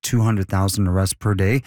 200,000 arrests per day.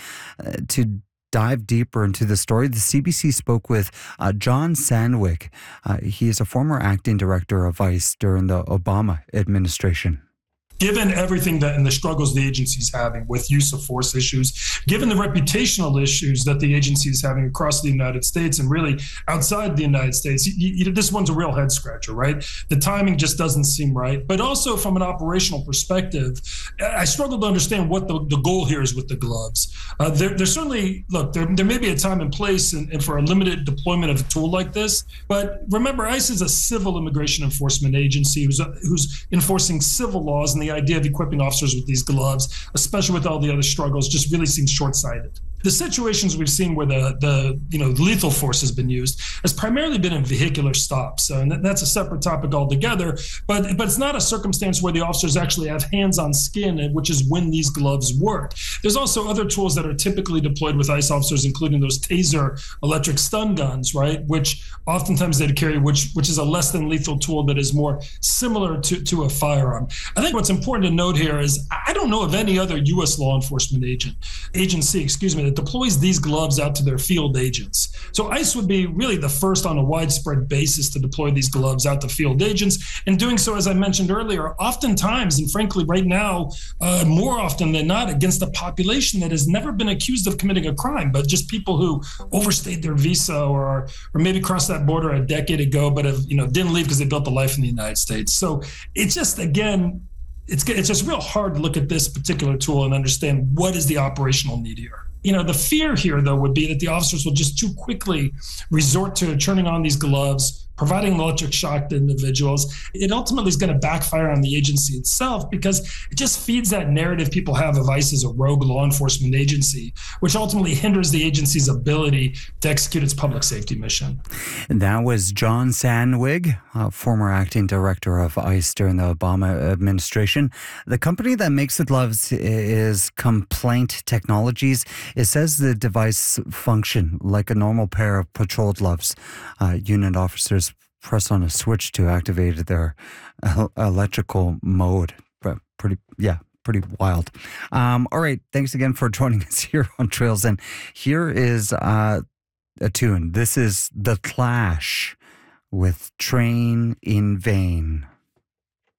To dive deeper into the story, the CBC spoke with John Sandvig. He is a former acting director of ICE during the Obama administration. Given everything that and the struggles the agency is having with use of force issues, given the reputational issues that the agency is having across the United States and really outside the United States, this one's a real head scratcher, right? The timing just doesn't seem right. But also from an operational perspective, I struggle to understand what the goal here is with the gloves. There's certainly, look, there may be a time and place and for a limited deployment of a tool like this. But remember, ICE is a civil immigration enforcement agency who's enforcing civil laws, and the idea of equipping officers with these gloves, especially with all the other struggles, just really seems short-sighted. The situations we've seen where the lethal force has been used has primarily been in vehicular stops, and that's a separate topic altogether. But it's not a circumstance where the officers actually have hands-on skin, which is when these gloves work. There's also other tools that are typically deployed with ICE officers, including those taser electric stun guns, right? Which oftentimes they'd carry, which is a less than lethal tool that is more similar to a firearm. I think what's important to note here is I don't know of any other U.S. law enforcement agency, that deploys these gloves out to their field agents. So ICE would be really the first on a widespread basis to deploy these gloves out to field agents. And doing so, as I mentioned earlier, oftentimes, and frankly right now, more often than not, against a population that has never been accused of committing a crime, but just people who overstayed their visa or maybe crossed that border a decade ago, but have didn't leave because they built a life in the United States. So it's just, again, it's just real hard to look at this particular tool and understand what is the operational need here. The fear here, though, would be that the officers will just too quickly resort to turning on these gloves, providing electric shock to individuals. It ultimately is going to backfire on the agency itself because it just feeds that narrative people have of ICE as a rogue law enforcement agency, which ultimately hinders the agency's ability to execute its public safety mission. And that was John Sandvig, former acting director of ICE during the Obama administration. The company that makes the gloves is Complaint Technologies. It says the device function like a normal pair of patrol gloves. Unit officers press on a switch to activate their electrical mode. But pretty wild. All right. Thanks again for joining us here on Trails. And here is a tune. This is The Clash with Train in Vain.